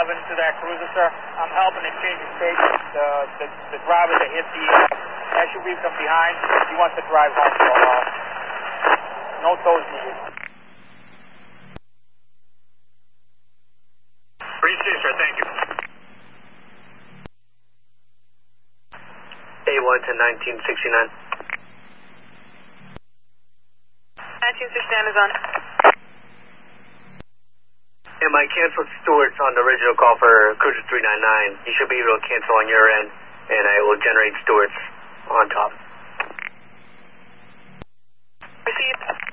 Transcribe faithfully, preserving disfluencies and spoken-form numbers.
eleven to that cruiser, sir. I'm helping to change the state. The, the, the driver that hit the uh, S U V from behind, he wants to drive home, so uh, no tows needed. Appreciate it, sir. Thank you. A one to nineteen sixty-nine. nineteen sixty-nine is on. Am I canceled Stewart's on the original call for Cruiser three nine nine? You should be able to cancel on your end, and I will generate Stewart's on top. Received.